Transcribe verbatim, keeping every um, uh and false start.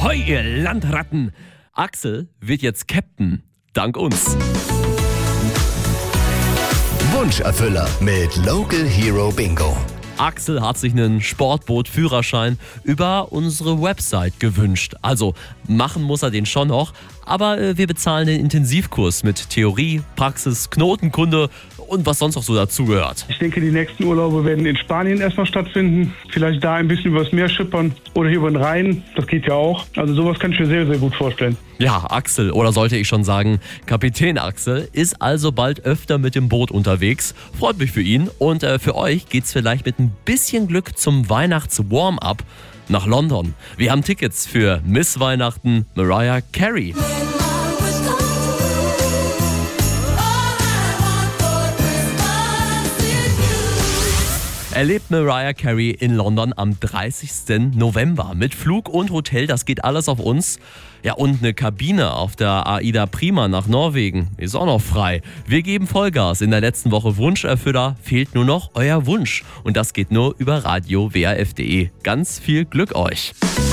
Ahoi, ihr Landratten! Axel wird jetzt Captain. Dank uns. Wunscherfüller mit Local Hero Bingo. Axel hat sich einen Sportboot-Führerschein über unsere Website gewünscht. Also machen muss er den schon noch, aber äh, wir bezahlen den Intensivkurs mit Theorie, Praxis, Knotenkunde und was sonst noch so dazugehört. Ich denke, die nächsten Urlaube werden in Spanien erstmal stattfinden. Vielleicht da ein bisschen übers Meer schippern oder hier über den Rhein. Das geht ja auch. Also sowas kann ich mir sehr, sehr gut vorstellen. Ja, Axel, oder sollte ich schon sagen, Kapitän Axel, ist also bald öfter mit dem Boot unterwegs. Freut mich für ihn und äh, für euch geht's vielleicht mit ein bisschen Glück zum Weihnachts-Warm-Up nach London. Wir haben Tickets für Miss Weihnachten Mariah Carey. Erlebt Mariah Carey in London am dreißigsten November. Mit Flug und Hotel, das geht alles auf uns. Ja, und eine Kabine auf der Aida Prima nach Norwegen ist auch noch frei. Wir geben Vollgas. In der letzten Woche Wunscherfüller fehlt nur noch euer Wunsch. Und das geht nur über radio w r f punkt d e. Ganz viel Glück euch.